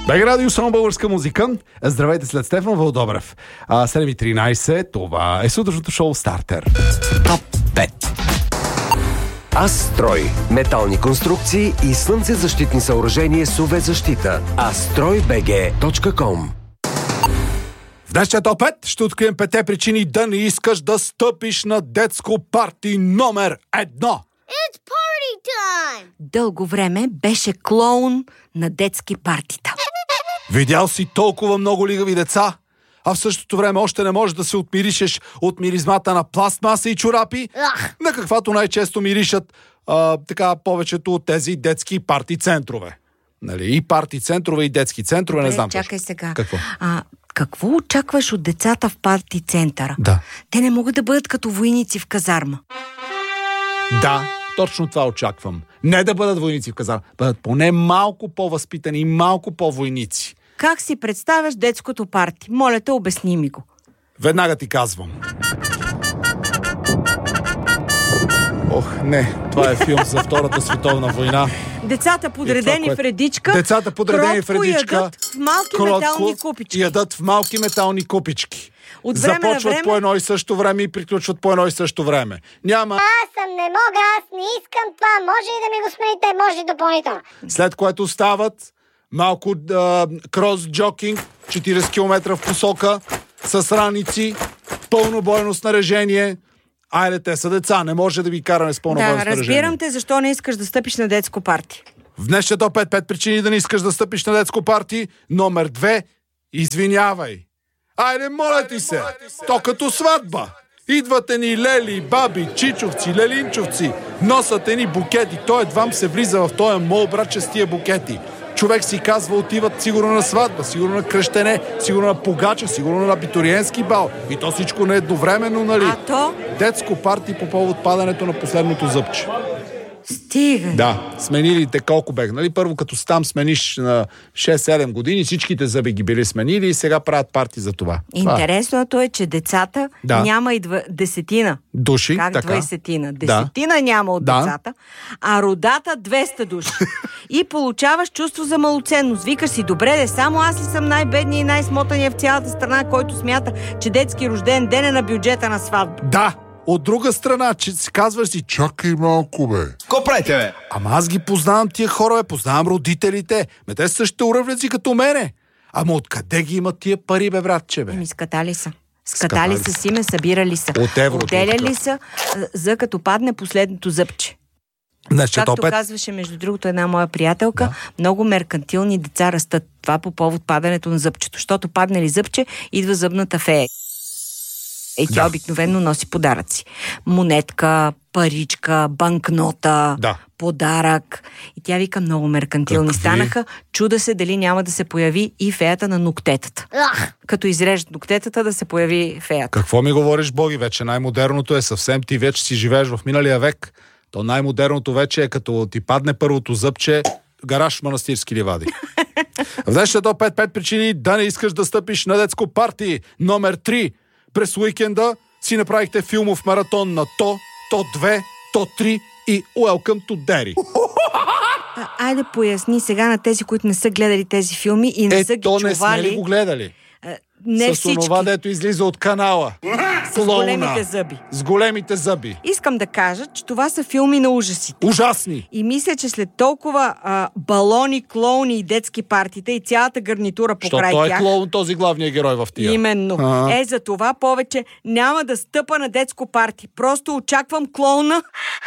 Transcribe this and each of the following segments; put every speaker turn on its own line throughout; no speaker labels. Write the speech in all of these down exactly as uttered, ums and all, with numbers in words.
БГ Радио, само българска музика. Здравейте, след Стефан Вълдобрев. седем и тринайсет, това е сутрешното шоу Стартер.
Топ пет. Астрой. Метални конструкции и слънцезащитни съоръжения с ю ви защита. астрой би джи точка ком.
В днешния топ пет ще открием петте причини да не искаш да стъпиш на детско парти номер едно.
It's party time!
Дълго време беше клоун на детски партита.
Видял си толкова много лигави деца, а в същото време още не можеш да се отмиришеш от миризмата на пластмаса и чорапи,
Ах.
на каквато най-често миришат а, така повечето от тези детски парти центрове. Нали? И парти центрове, и детски центрове, не
Добре,
знам.
чакай
точно.
сега.
Какво?
А, какво очакваш от децата в парти центъра?
Да.
Те не могат да бъдат като войници в казарма.
Да, точно това очаквам. Не да бъдат войници в казарма, бъдат поне малко по-възпитани и малко по-войници.
Как си представяш детското парти? Моля те, обясни ми го.
Веднага ти казвам. Ох, не, това е филм за Втората световна война.
Децата подредени
това,
в редичка,
Децата подредени в
кротко
редичка,
ядат в малки
кротко
метални купички.
ядат в малки метални купички.
От време на
Започват
време-
по едно и също време и приключват по едно и също време. Няма.
Аз съм, не мога, аз не искам това. Може ли да ми го смените? Може ли допълнително?
След което стават малко а, крос-джокинг, четирийсет километра в посока, с раници, пълно бойно снаряжение. Айде, те са деца, не може да ви караме с пълно бойно
Да,
снаряжение.
разбирам те, защо не искаш да стъпиш на детско парти.
В днешния топ пет, пет причини да не искаш да стъпиш на детско парти. Номер две, извинявай. Айде, моля ти се, то като сватба. Идвате ни лели, баби, чичовци, лелинчовци, носате ни букети. Той едвам се влиза в този мол, братче, с тия букети. Човек си казва, отиват сигурно на сватба, сигурно на кръщене, сигурно на погача, сигурно на абитуриентски бал. И то всичко не е едновременно, нали?
А то?
Детско парти по повод падането на последното зъбче.
Стига.
Да, сменили те колко бех. Нали? Първо, като си там смениш на шест-седем години, всичките зъби ги били сменили и сега правят парти за това. Това е.
Интересното е, че децата
Да.
няма и два, десетина.
Души,
Как
така.
двайсетина? Десетина няма от
Да.
децата, а родата двеста души. И получаваш чувство за малоценност. Викаш си, добре де, само аз ли съм най-бедният и най-смотания в цялата страна, който смята, че детски рожден ден е на бюджета на сватба.
Да, от друга страна, че си казваш си, чакай малко, бе.
Ко правите, бе?
Ама аз ги познавам тия хора, бе, познавам родителите. Ме те са същите уравници като мене. Ама откъде ги имат тия пари, бе, братче, бе?
Еми, скатали са.
Скатали
Скатали са си ме, събирали са.
От еврото
Отделяли
откъде?
са а, за като падне последното зъбче.
Днес ще
Както
топ пет.
казваше, между другото, една моя приятелка, да. Много меркантилни деца растат. Това по повод падането на зъбчето. Защото падне ли зъбче, идва зъбната фея. И тя
Да.
обикновено носи подаръци. Монетка, паричка, банкнота,
Да.
подарък. И тя вика, много меркантилни
Какви?
станаха. Чуда се дали няма да се появи и феята на ногтетата.
Ах.
Като изрежат ногтетата, да се появи феята.
Какво ми говориш, Боги? Вече най-модерното е съвсем, ти вече си живееш в миналия век. То най-модерното вече е като ти падне първото зъбче, гараж манастирски ливади. В днешния топ пет, пет причини да не искаш да стъпиш на детско парти. Номер три. През уикенда си направихте филмов маратон на То, То две, То три и Welcome to Derry.
А, айде поясни сега на тези, които не са гледали тези филми и не
Е,
са ги
то не сме ли
чували.
го гледали?
А, не
С
всички.
онова, дето излиза от канала.
С
Клоуна.
големите зъби.
С големите зъби.
Искам да кажа, че това са филми на ужасите.
Ужасни.
И мисля, че след толкова а, балони, клоуни и детски партита и цялата гарнитура
Защото
покрай
той е
тях,
клоун, този главният герой в тия.
именно,
А.
е за това повече няма да стъпа на детско парти. Просто очаквам клоуна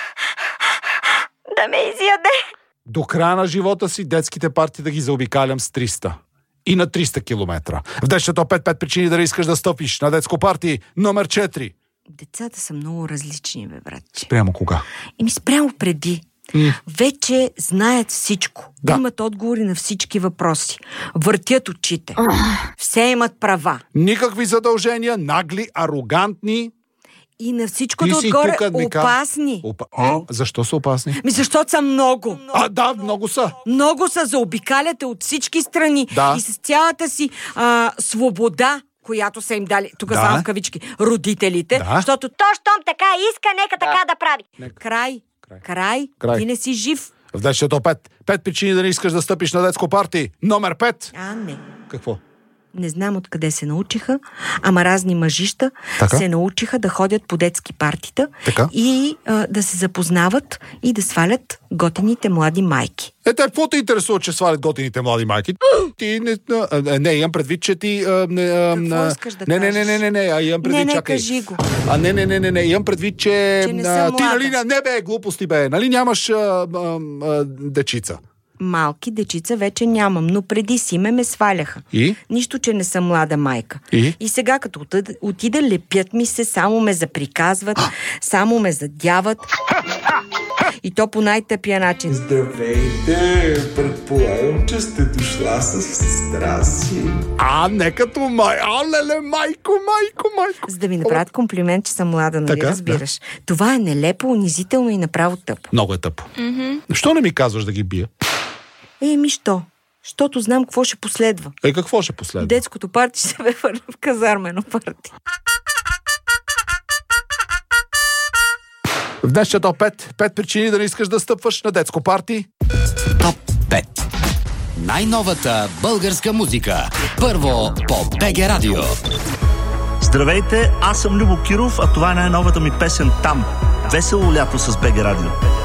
да ме изяде.
До края на живота си детските парти да ги заобикалям с триста. И на триста километра. В днешния топ пет, пет причини да не искаш да стъпиш на детско парти. Номер четири.
Децата са много различни, бе, братче.
Прямо кога?
Еми спрямо преди.
М.
Вече знаят всичко.
Да.
Имат отговори на всички въпроси. Въртят очите. Все имат права.
Никакви задължения, нагли, арогантни.
И на всичко
Ти
да
си
отгоре
тук, ми каза.
опасни.
Опа... А? Защо са опасни?
Ми защото са много.
А, да, много са.
Много са, заобикаляте от всички страни.
Да.
И с цялата си а, свобода, която са им дали, тук
Да.
само в кавички, родителите,
Да.
защото
То, щом така иска, нека така да прави.
край,
Край.
край,
Край.
ти не си жив.
В днешния топ пет. Пет причини да не искаш да стъпиш на детско парти. Номер пет.
А, не.
Какво?
Не знам откъде се научиха, ама разни мъжища
така?
се научиха да ходят по детски партита
така?
и а, да се запознават и да свалят готените млади майки.
Е, те, какво те интересува, че свалят готините млади майки? Ти не... А, не, имам предвид, че ти... А, не, а,
Какво искаш да
не, не,
кажеш?
не, не, не, не, а имам предвид,
Не, не,
чакай.
кажи го.
А, не, не, не, не, не, имам предвид, че...
Че не
а,
съм
ти,
млада.
нали, не бе, глупости бе, нали нямаш а, а, а, дечица?
Малки дечица вече нямам, но преди си ме ме сваляха.
И?
Нищо, че не съм млада майка.
И?
И сега, като отида, отида лепят ми се, само ме заприказват, само ме задяват. И то по най-тъпия начин.
Здравейте! Предполагам, че сте дошла с сестра си.
А, не като май... А, леле, майко, майко, майко.
За да ми направят комплимент, че съм млада, нали
Така,
разбираш? Да. Това е нелепо, унизително и направо тъпо.
Много е тъпо. Mm-hmm. Що не ми казваш да ги бия?
Еми, що? Щото знам какво ще последва.
Е, какво ще последва?
Детското парти ще се ме върне в казармено парти.
В днешния топ пет. Пет причини да не искаш да стъпваш на детско парти.
Топ пет. Най-новата българска музика. Първо по БГ Радио.
Здравейте, аз съм Любо Киров, а това е най-новата ми песен "Там". Весело лято с БГ Радио.